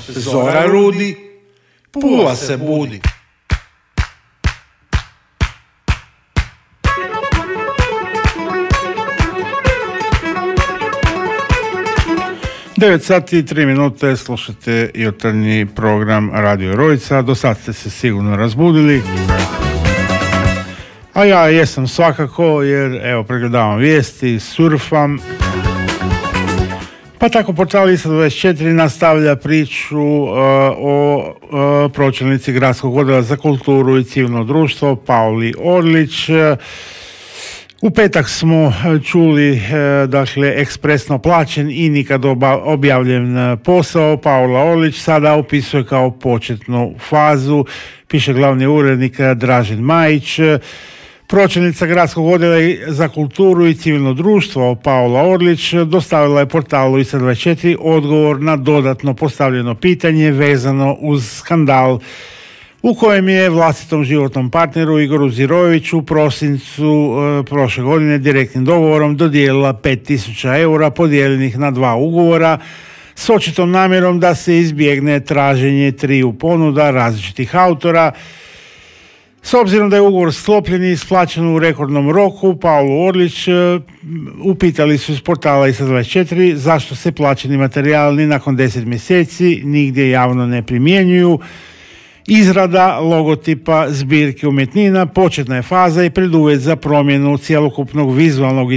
Zora rudi, Pula se budi. Devet sati i 3 minute slušate jutarnji program Radio Rojica. Do sad ste se sigurno razbudili. A ja jesam svakako, jer evo pregledavam vijesti, surfam. Pa tako portal Istra24 nastavlja priču o pročelnici Gradskog odjela za kulturu i civilno društvo Pauli Orlić. U petak smo čuli, dakle, ekspresno plaćen i nikad objavljen posao. Paula Orlić sada opisuje kao početnu fazu, piše glavni urednik Dražen Majić. Pročelnica Gradskog odjela za kulturu i civilno društvo Paula Orlić dostavila je portalu Istra24 odgovor na dodatno postavljeno pitanje vezano uz skandal u kojem je vlastitom životnom partneru Igoru Zirojeviću u prosincu prošle godine direktnim dogovorom dodijelila 5.000 eura podijeljenih na 2 ugovora s očitom namjerom da se izbjegne traženje 3 ponuda različitih autora. S obzirom da je ugovor sklopljen i isplaćen u rekordnom roku, Paulu Orlić upitali su iz portala Istra24 zašto se plaćeni materijal ni nakon 10 mjeseci nigdje javno ne primjenjuju. Izrada logotipa zbirke umjetnina početna je faza i preduvjet za promjenu cjelokupnog vizualnog